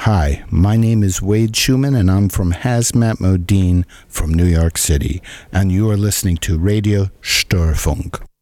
Hi, my name is Wade Schumann, and I'm from Hazmat Modine from New York City, and you are listening to Radio Störfunk.